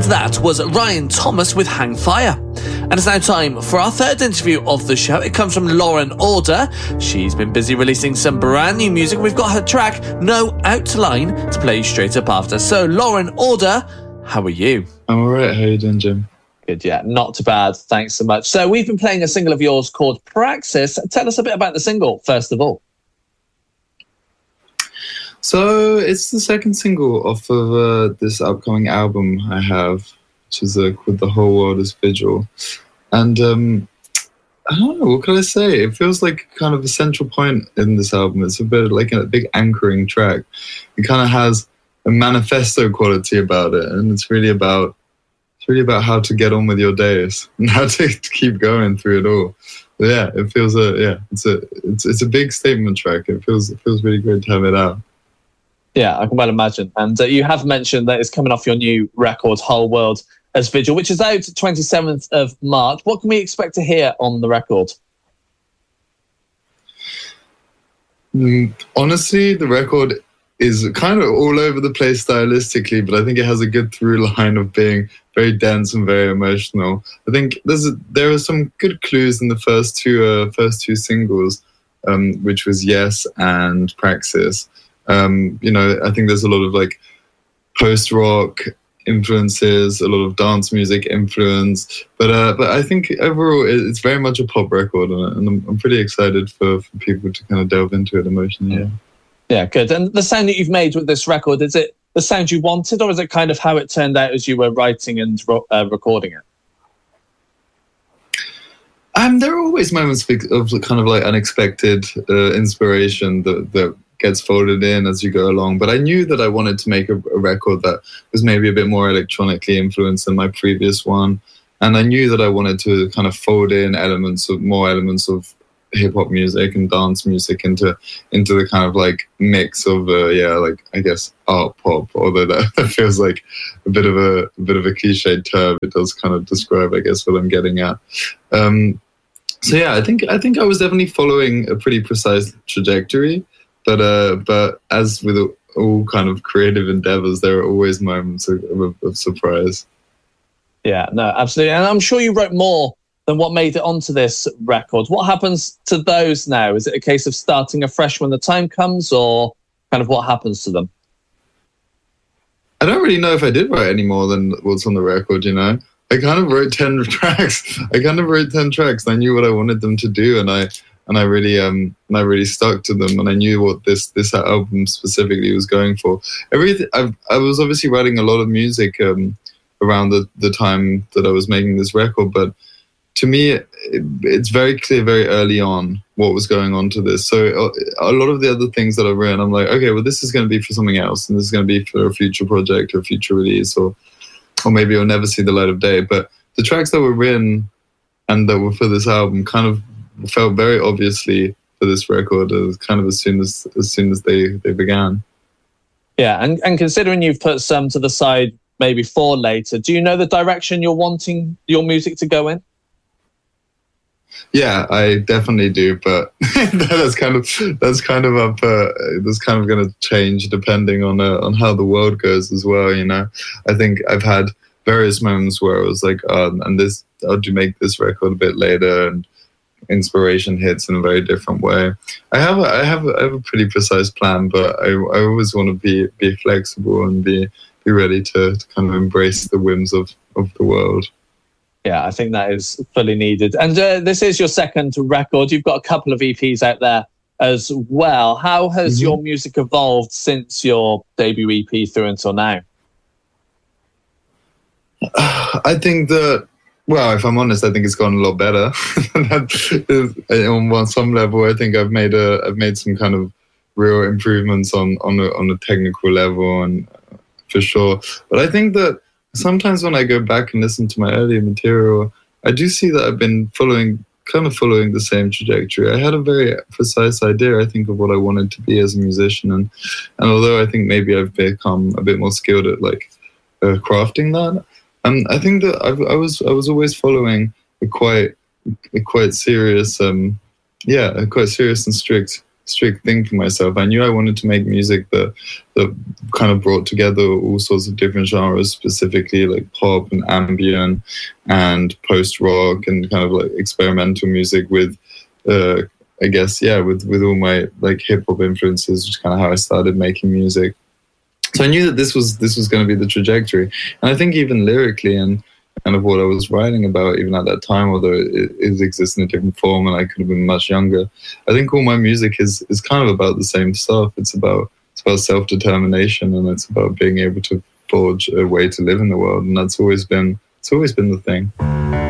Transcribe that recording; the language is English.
And that was Ryan Thomas with Hang Fire. And it's now time for our third interview of the show. It comes from Lauren Order. She's been busy releasing some brand new music. We've got her track, No Outline, to play straight up after. So, Lauren Order, how are you? I'm all right. How are you doing, Jim? Good, yeah. Not too bad. Thanks so much. So, we've been playing a single of yours called Praxis. Tell us a bit about the single, first of all. So it's the second single off of this upcoming album I have, which is called The Whole World is Vigil. And I don't know, what can I say? It feels like kind of a central point in this album. It's a bit like a big anchoring track. It kind of has a manifesto quality about it, and it's really about how to get on with your days and how to keep going through it all. But yeah, it feels it's a big statement track. It feels really great to have it out. Yeah, I can well imagine. And you have mentioned that it's coming off your new record, Whole World as Vigil, which is out 27th of March. What can we expect to hear on the record? Honestly, the record is kind of all over the place stylistically, but I think it has a good through line of being very dense and very emotional. I think there are some good clues in the first two singles, which was Yes and Praxis. I think there's a lot of like post-rock influences, a lot of dance music influence, but I think overall it's very much a pop record, and I'm pretty excited for people to kind of delve into it emotionally. Yeah, good. And the sound that you've made with this record, is it the sound you wanted, or is it kind of how it turned out as you were writing and recording it? There are always moments of kind of like unexpected inspiration that gets folded in as you go along. But I knew that I wanted to make a record that was maybe a bit more electronically influenced than my previous one. And I knew that I wanted to kind of fold in more elements of hip hop music and dance music into the kind of like mix of I guess art pop, although that feels like a bit of a cliched term. It does kind of describe, I guess, what I'm getting at. So yeah, I think I was definitely following a pretty precise trajectory. But as with all kind of creative endeavors, there are always moments of surprise. Yeah, no, absolutely. And I'm sure you wrote more than what made it onto this record. What happens to those now? Is it a case of starting afresh when the time comes, or kind of what happens to them? I don't really know if I did write any more than what's on the record, I kind of wrote 10 tracks. And I knew what I wanted them to do, and I really stuck to them, and I knew what this album specifically was going for. I was obviously writing a lot of music around the time that I was making this record, but to me, it's very clear very early on what was going on to this. So a lot of the other things that I've written, I'm like, okay, well, this is going to be for something else, and this is going to be for a future project or a future release, or maybe it'll never see the light of day. But the tracks that were written and that were for this album kind of felt very obviously for this record kind of as soon as they began. Yeah, and considering you've put some to the side maybe for later, do you know the direction you're wanting your music to go in? Yeah, I definitely do, but that's kind of going to change depending on how the world goes as well. I think I've had various moments where I was like, I'll make this record a bit later, and inspiration hits in a very different way. I have a pretty precise plan, but I always want to be flexible and be ready to kind of embrace the whims of the world. Yeah, I think that is fully needed. And this is your second record. You've got a couple of EPs out there as well. How has your music evolved since your debut EP through until now? I think that, well, if I'm honest, I think it's gone a lot better. On some level, I think I've made some kind of real improvements on a technical level, and for sure. But I think that sometimes when I go back and listen to my earlier material, I do see that I've been following the same trajectory. I had a very precise idea, I think, of what I wanted to be as a musician, and although I think maybe I've become a bit more skilled at crafting that, I think that I was always following a quite serious and strict strict thing for myself. I knew I wanted to make music that kind of brought together all sorts of different genres, specifically like pop and ambient and post rock and kind of like experimental music with, I guess, with all my like hip hop influences, which is kind of how I started making music. So I knew that this was going to be the trajectory, and I think even lyrically and kind of what I was writing about, even at that time, although it exists in a different form, and I could have been much younger. I think all my music is kind of about the same stuff. It's about self-determination, and it's about being able to forge a way to live in the world, and it's always been the thing.